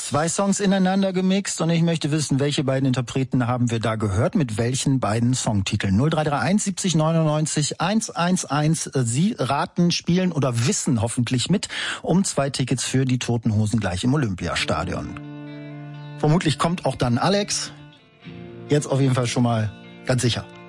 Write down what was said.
2 Songs ineinander gemixt und ich möchte wissen, welche beiden Interpreten haben wir da gehört, mit welchen beiden Songtiteln. 0331 70 99 111. Sie raten, spielen oder wissen hoffentlich mit um 2 Tickets für die Toten Hosen gleich im Olympiastadion. Vermutlich kommt auch dann Alex. Jetzt auf jeden Fall schon mal ganz sicher.